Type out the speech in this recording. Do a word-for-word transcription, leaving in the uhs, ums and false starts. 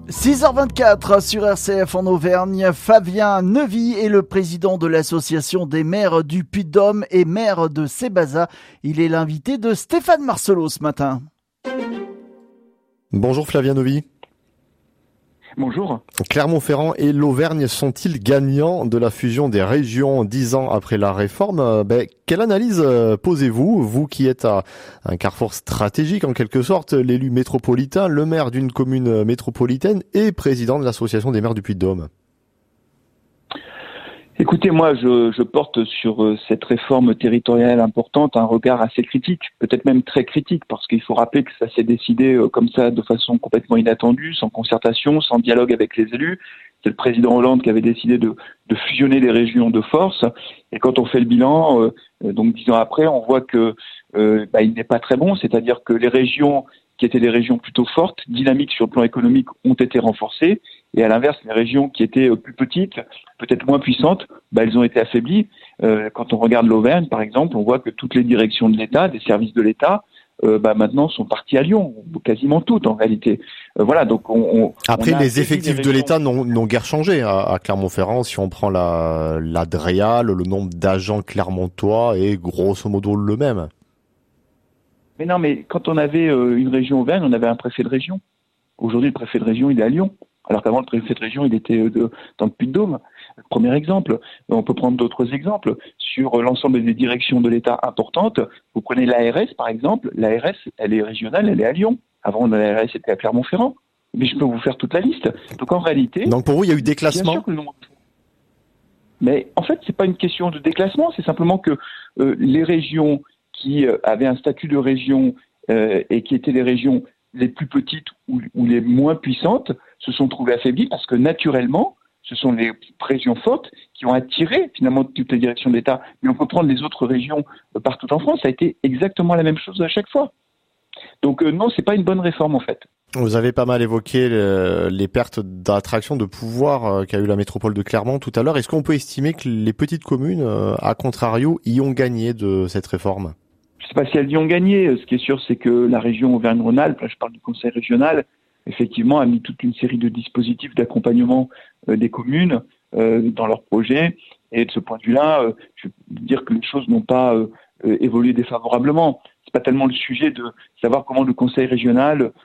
six heures vingt-quatre sur R C F en Auvergne, Fabien Neuvy est le président de l'association des maires du Puy-de-Dôme et maire de Sébaza. Il est l'invité de Stéphane Marcelot ce matin. Bonjour Flavien Neuvy. Bonjour. Clermont-Ferrand et l'Auvergne sont-ils gagnants de la fusion des régions dix ans après la réforme ? Ben, quelle analyse posez-vous, vous qui êtes à un carrefour stratégique en quelque sorte, l'élu métropolitain, le maire d'une commune métropolitaine et président de l'association des maires du Puy-de-Dôme ? Écoutez, moi, je, je porte sur cette réforme territoriale importante un regard assez critique, peut-être même très critique, parce qu'il faut rappeler que ça s'est décidé comme ça, de façon complètement inattendue, sans concertation, sans dialogue avec les élus. C'est le président Hollande qui avait décidé de, de fusionner les régions de force. Et quand on fait le bilan, euh, donc dix ans après, on voit que euh, bah, il n'est pas très bon, c'est-à-dire que les régions qui étaient des régions plutôt fortes, dynamiques sur le plan économique, ont été renforcées. Et à l'inverse, les régions qui étaient plus petites, peut-être moins puissantes, bah, elles ont été affaiblies. Euh, quand on regarde l'Auvergne, par exemple, on voit que toutes les directions de l'État, des services de l'État, euh, bah, maintenant sont parties à Lyon, quasiment toutes en réalité. Euh, voilà, donc on, on Après, on les effectifs de l'État n'ont, n'ont guère changé à, à Clermont-Ferrand. Si on prend la, la DREAL, le nombre d'agents clermontois est grosso modo le même. Mais non, mais quand on avait euh, une région Auvergne, on avait un préfet de région. Aujourd'hui, le préfet de région, il est à Lyon. Alors qu'avant, le préfet de région, il était euh, de, dans le Puy-de-Dôme. Premier exemple. On peut prendre d'autres exemples. Sur euh, l'ensemble des directions de l'État importantes, vous prenez l'A R S, par exemple. L'A R S, elle est régionale, elle est à Lyon. Avant, l'A R S était à Clermont-Ferrand. Mais je peux vous faire toute la liste. Donc en réalité... Donc pour vous, il y a eu déclassement ? Bien sûr que le nombre... Mais en fait, c'est pas une question de déclassement. C'est simplement que euh, les régions qui euh, avaient un statut de région euh, et qui étaient les régions les plus petites ou, ou les moins puissantes se sont trouvées affaiblies parce que naturellement, ce sont les régions fortes qui ont attiré finalement toutes les directions de l'État. Mais on peut prendre les autres régions euh, partout en France, ça a été exactement la même chose à chaque fois. Donc euh, non, c'est pas une bonne réforme en fait. Vous avez pas mal évoqué le, les pertes d'attraction, de pouvoir euh, qu'a eu la métropole de Clermont tout à l'heure. Est-ce qu'on peut estimer que les petites communes, euh, à contrario, y ont gagné de cette réforme ? Je ne sais pas si elles y ont gagné. Ce qui est sûr, c'est que la région Auvergne-Rhône-Alpes, là je parle du conseil régional, effectivement a mis toute une série de dispositifs d'accompagnement euh, des communes euh, dans leurs projets. Et de ce point de vue-là, euh, je veux dire que les choses n'ont pas euh, euh, évolué défavorablement. C'est pas tellement le sujet de savoir comment le conseil régional